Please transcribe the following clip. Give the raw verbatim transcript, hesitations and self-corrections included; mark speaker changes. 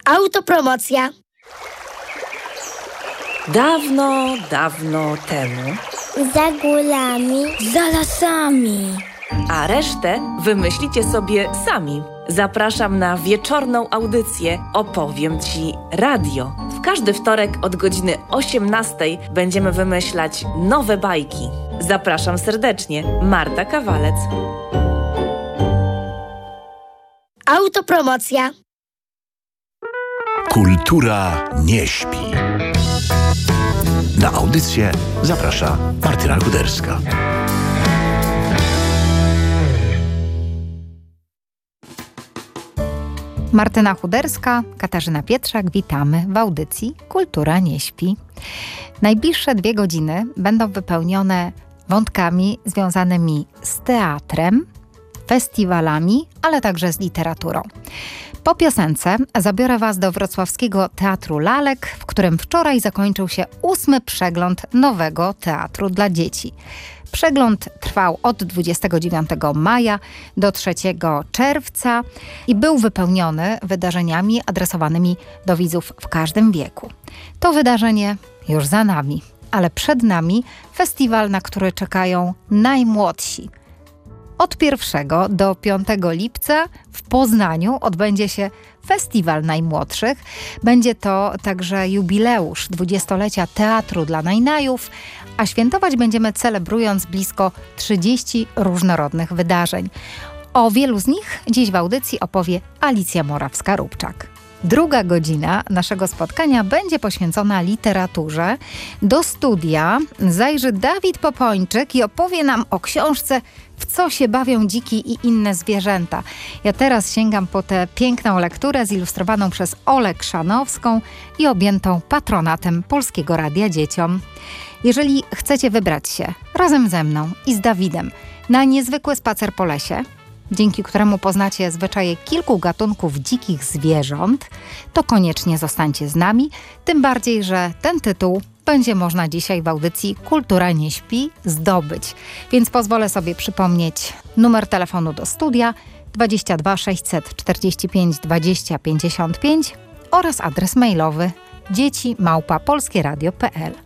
Speaker 1: Autopromocja.
Speaker 2: Dawno, dawno temu,
Speaker 1: Za górami,
Speaker 3: Za lasami.
Speaker 2: a resztę wymyślicie sobie sami. Zapraszam na wieczorną audycję Opowiem Ci Radio. W każdy wtorek od godziny osiemnastej będziemy wymyślać nowe bajki. Zapraszam serdecznie, Marta Kawalec.
Speaker 1: Autopromocja.
Speaker 4: Kultura nie śpi. Na audycję zaprasza Martyna Kuderska.
Speaker 5: Martyna Chuderska, Katarzyna Pietrzak, witamy w audycji Kultura nie śpi. Najbliższe dwie godziny będą wypełnione wątkami związanymi z teatrem, festiwalami, ale także z literaturą. Po piosence zabiorę Was do wrocławskiego Teatru Lalek, w którym wczoraj zakończył się ósmy przegląd nowego teatru dla dzieci. Przegląd trwał od dwudziestego dziewiątego maja do trzeciego czerwca i był wypełniony wydarzeniami adresowanymi do widzów w każdym wieku. To wydarzenie już za nami, ale przed nami festiwal, na który czekają najmłodsi. Od pierwszego do piątego lipca w Poznaniu odbędzie się Festiwal Najmłodszych. Będzie to także jubileusz dwudziestolecia Teatru dla Najnajów, a świętować będziemy celebrując blisko trzydzieści różnorodnych wydarzeń. O wielu z nich dziś w audycji opowie Alicja Morawska-Rubczak. Druga godzina naszego spotkania będzie poświęcona literaturze. Do studia zajrzy Dawid Popończyk i opowie nam o książce W co się bawią dziki i inne zwierzęta. Ja teraz sięgam po tę piękną lekturę zilustrowaną przez Olę Krzanowską i objętą patronatem Polskiego Radia Dzieciom. Jeżeli chcecie wybrać się razem ze mną i z Dawidem na niezwykły spacer po lesie, dzięki któremu poznacie zwyczaje kilku gatunków dzikich zwierząt, to koniecznie zostańcie z nami, tym bardziej, że ten tytuł będzie można dzisiaj w audycji Kultura nie śpi zdobyć. Więc pozwolę sobie przypomnieć numer telefonu do studia dwadzieścia dwa sześćset czterdzieści pięć dwadzieścia pięćdziesiąt pięć oraz adres mailowy dzieci małpa polskieradio kropka p l.